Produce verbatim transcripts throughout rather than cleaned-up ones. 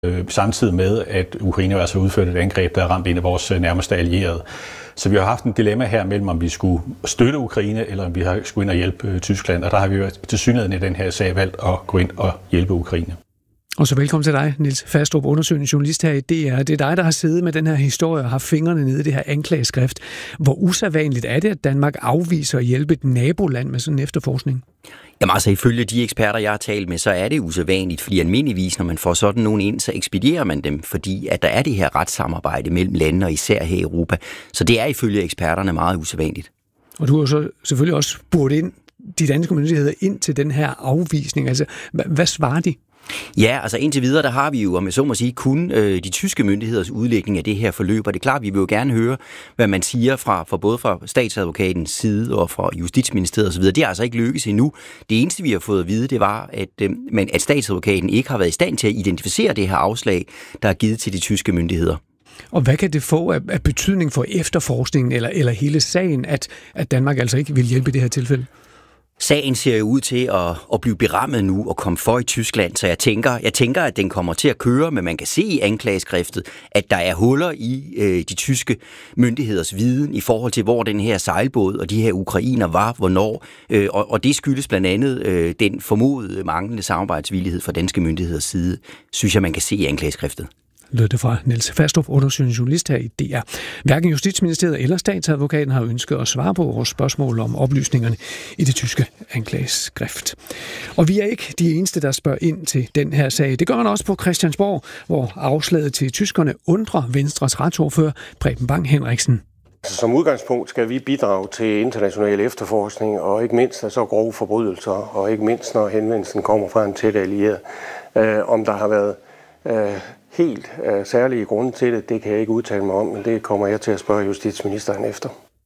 øh, samtidig med, at Ukraine altså udført et angreb, der har ramt en af vores nærmeste allierede. Så vi har haft en dilemma her mellem, om vi skulle støtte Ukraine, eller om vi skulle ind og hjælpe øh, Tyskland. Og der har vi jo til synligheden i den her sag valgt at gå ind og hjælpe Ukraine. Og så velkommen til dig, Niels Fastrup, undersøgende journalist her i D R. Det er dig, der har siddet med den her historie og har fingrene nede i det her anklageskrift. Hvor usædvanligt er det, at Danmark afviser at hjælpe et naboland med sådan en efterforskning? Jamen altså, ifølge de eksperter, jeg har talt med, så er det usædvanligt, fordi almindeligvis, når man får sådan nogen ind, så ekspederer man dem, fordi at der er det her retssamarbejde mellem lande, og især her i Europa. Så det er ifølge eksperterne meget usædvanligt. Og du har så selvfølgelig også spurgt ind, de danske myndigheder ind til den her afvisning. Altså, hvad svarer de? Ja, altså indtil videre, der har vi jo, om jeg så må sige, kun øh, de tyske myndigheders udlægning af det her forløb, og det er klart, vi vil jo gerne høre, hvad man siger fra, fra både fra statsadvokatens side og fra Justitsministeriet osv. Det er altså ikke lykkes endnu. Det eneste, vi har fået at vide, det var, at, øh, men at statsadvokaten ikke har været i stand til at identificere det her afslag, der er givet til de tyske myndigheder. Og hvad kan det få af, af betydning for efterforskningen eller, eller hele sagen, at, at Danmark altså ikke vil hjælpe i det her tilfælde? Sagen ser jo ud til at, at blive berammet nu og komme for i Tyskland, så jeg tænker, jeg tænker, at den kommer til at køre, men man kan se i anklageskriftet, at der er huller i øh, de tyske myndigheders viden i forhold til, hvor den her sejlbåd og de her ukrainer var, hvornår, øh, og, og det skyldes blandt andet øh, den formodede manglende samarbejdsvillighed fra danske myndigheders side, synes jeg, man kan se i anklageskriftet. Lød det fra Niels Fastrup, undersøgende journalist her i D R. Hverken Justitsministeriet eller statsadvokaten har ønsket at svare på vores spørgsmål om oplysningerne i det tyske anklageskrift. Og vi er ikke de eneste, der spørger ind til den her sag. Det gør man også på Christiansborg, hvor afslaget til tyskerne undrer Venstres retsordfører Preben Bang Henriksen. Som udgangspunkt skal vi bidrage til international efterforskning, og ikke mindst af så grove forbrydelser, og ikke mindst når henvendelsen kommer fra en tæt allieret. Øh, om der har været øh, helt øh, særlige grunde til det, det kan jeg ikke udtale mig om, men det kommer jeg til at spørge justitsministeren efter.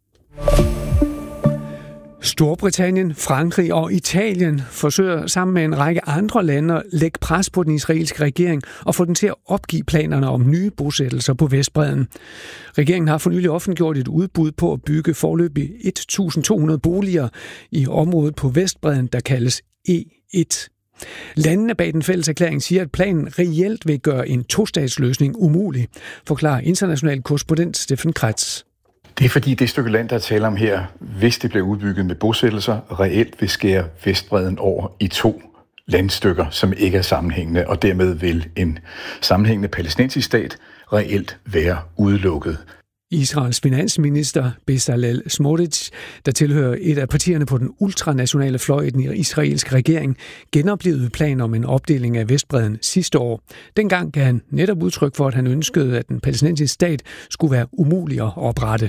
Storbritannien, Frankrig og Italien forsøger sammen med en række andre lande at lægge pres på den israelske regering og få den til at opgive planerne om nye bosættelser på Vestbredden. Regeringen har for nylig offentliggjort et udbud på at bygge foreløbig et tusind to hundrede boliger i området på Vestbredden, der kaldes E et. Landene bag den fælles erklæring siger, at planen reelt vil gøre en tostatsløsning umulig, forklarer international korrespondent Steffen Kretz. Det er fordi det stykke land, der taler om her, hvis det bliver udbygget med bosættelser, reelt vil skære Vestbredden over i to landstykker, som ikke er sammenhængende, og dermed vil en sammenhængende palæstinensisk stat reelt være udelukket. Israels finansminister Bezalel Smotrich, der tilhører et af partierne på den ultranationale fløj i den israelske regering, genoplevede planer om en opdeling af Vestbredden sidste år. Dengang gav han netop udtryk for, at han ønskede, at den palæstinensiske stat skulle være umulig at oprette.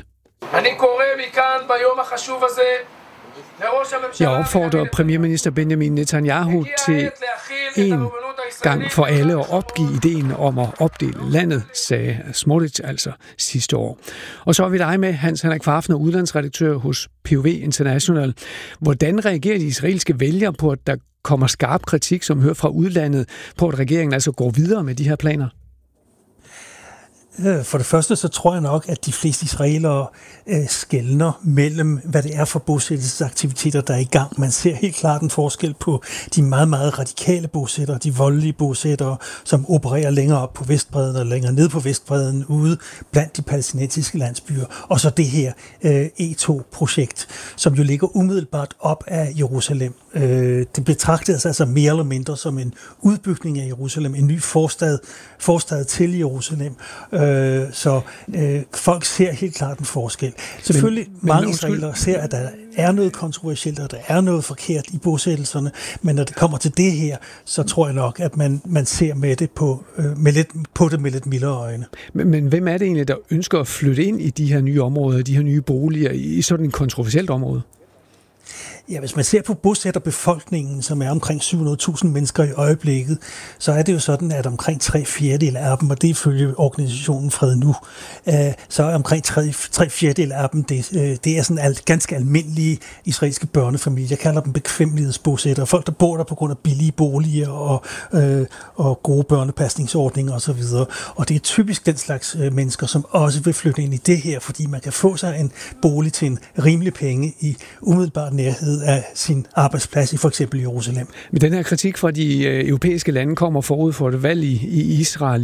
Jeg opfordrer premierminister Benjamin Netanyahu til en gang for alle at opgive ideen om at opdele landet, sagde Smotrich altså sidste år. Og så er vi dig med, Hans Henrik Fafner, udlandsredaktør hos P O V International. Hvordan reagerer de israelske vælgere på, at der kommer skarp kritik, som hører fra udlandet, på at regeringen altså går videre med de her planer? For det første, så tror jeg nok, at de fleste israelere øh, skelner mellem, hvad det er for bosættelsesaktiviteter, der er i gang. Man ser helt klart en forskel på de meget, meget radikale bosættere, de voldelige bosættere, som opererer længere op på Vestbredden og længere ned på Vestbredden ude blandt de palæstinensiske landsbyer. Og så det her øh, E to-projekt, som jo ligger umiddelbart op af Jerusalem. Øh, det betragtes altså mere eller mindre som en udbygning af Jerusalem, en ny forstad, forstad til Jerusalem. Så øh, folk ser helt klart en forskel. Selvfølgelig men, mange israelere ser, at der er noget kontroversielt, og der er noget forkert i bosættelserne, men når det kommer til det her, så tror jeg nok, at man, man ser med det på, øh, med lidt, på det med lidt mildere øjne. Men, men hvem er det egentlig, der ønsker at flytte ind i de her nye områder, de her nye boliger, i sådan et kontroversielt område? Ja, hvis man ser på bosætterbefolkningen, som er omkring syv hundrede tusind mennesker i øjeblikket, så er det jo sådan, at omkring tre fjerdedel af dem, og det ifølge organisationen Fred Nu, så er omkring tre, tre fjerdedel af dem, det, det er sådan alt, ganske almindelige israelske børnefamilier. Jeg kalder dem bekvemmelighedsbosættere. Folk, der bor der på grund af billige boliger og, øh, og gode børnepasningsordninger osv. Og det er typisk den slags mennesker, som også vil flytte ind i det her, fordi man kan få sig en bolig til en rimelig penge i umiddelbar nærhed udflyttet af sin arbejdsplads i for eksempel Jerusalem. Men den her kritik fra de europæiske lande kommer forud for et valg i Israel